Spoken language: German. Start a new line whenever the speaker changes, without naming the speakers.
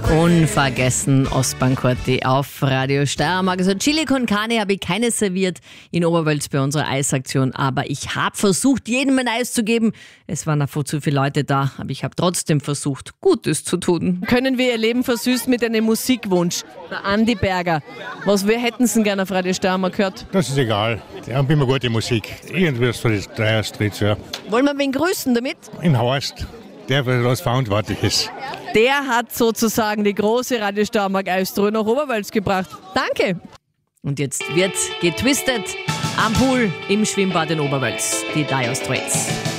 Unvergessen Ostbank-Corti auf Radio Steiermark. Also Chili con Carne habe ich keine serviert in Oberwölz bei unserer Eisaktion, aber ich habe versucht, jedem ein Eis zu geben. Es waren einfach zu viele Leute da, aber ich habe trotzdem versucht, Gutes zu tun.
Können wir Ihr Leben versüßen mit einem Musikwunsch? Der Andi Berger. Wir hätten Sie gerne auf Radio Steiermark gehört?
Das ist egal. Die haben immer gute Musik. Irgendwie ist das Dreierstritz, ja.
Wollen wir wen grüßen damit?
Im Horst, der für das verantwortlich ist.
Der hat sozusagen die große Radio Steiermark Eistruhe nach Oberwölz gebracht. Danke.
Und jetzt wird getwistet am Pool im Schwimmbad in Oberwölz. Die Dire Straits.